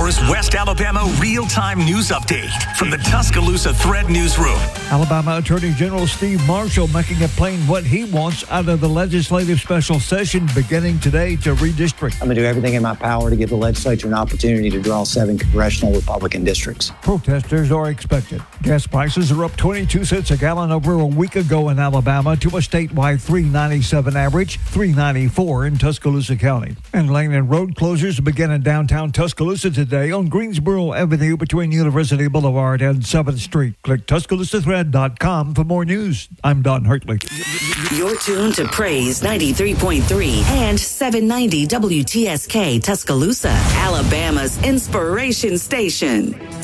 Northwest Alabama real-time news update from the Tuscaloosa Thread Newsroom. Alabama Attorney General Steve Marshall making it plain what he wants out of the legislative special session beginning today to redistrict. I'm going to do everything in my power to give the legislature an opportunity to draw 7 congressional Republican districts. Protesters are expected. Gas prices are up 22 cents a gallon over a week ago in Alabama to a statewide $3.97 average, $3.94 in Tuscaloosa County. And lane and road closures begin in downtown Tuscaloosa today on Greensboro Avenue between University Boulevard and 7th Street. Click TuscaloosaThread.com for more news. I'm Don Hartley. You're tuned to Praise 93.3 and 790 WTSK Tuscaloosa, Alabama's inspiration station.